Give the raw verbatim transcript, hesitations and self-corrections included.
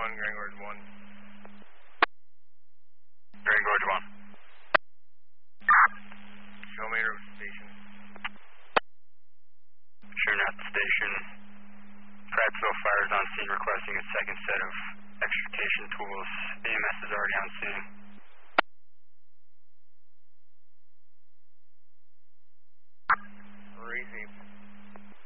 one, Grand Gorge one. Grand Gorge one. Show me your station. Sure not the station. Prattsville Fire is on scene requesting a second set of extrication tools. A M S is already on scene.